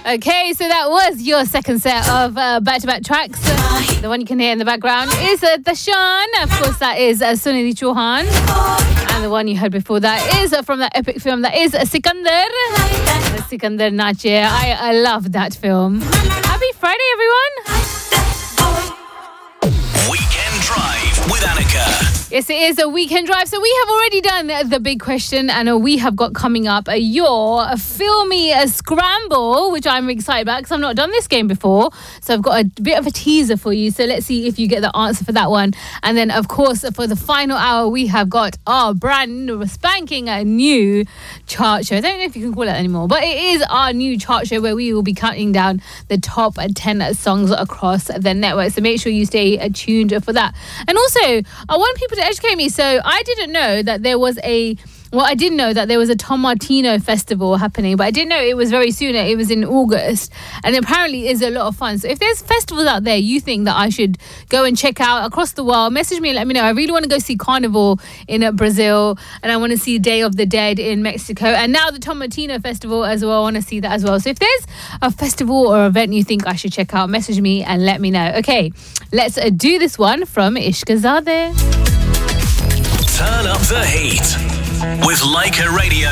Okay, so that was your second set of back-to-back tracks. The one you can hear in the background is Dashan. Of course, that is Sunidhi Chauhan. And the one you heard before that is from that epic film that is Sikandar. Sikandar Nache. I love that film. Happy Friday, everyone. Weekend Drive with Annika. Yes, it is a weekend drive. So we have already done the big question, and we have got coming up your Filmy Scramble, which I'm excited about because I've not done this game before. So I've got a bit of a teaser for you. So let's see if you get the answer for that one. And then, of course, for the final hour, we have got our brand new, spanking new chart show. I don't know if you can call it anymore, but it is our new chart show where we will be counting down the top 10 songs across the network. So make sure you stay tuned for that. And also, I want people to educate me. So I didn't know that there was I did know that there was a Tom Martino festival happening, but I didn't know it was very soon. It was in August, and apparently is a lot of fun. So if there's festivals out there you think that I should go and check out across the world, message me and let me know. I really want to go see Carnival in Brazil, and I want to see Day of the Dead in Mexico, and now the Tom Martino festival as well. I want to see that as well. So if there's a festival or event you think I should check out, message me and let me know. Okay, let's do this one from Ishqazadeh. Turn up the heat with Leica Radio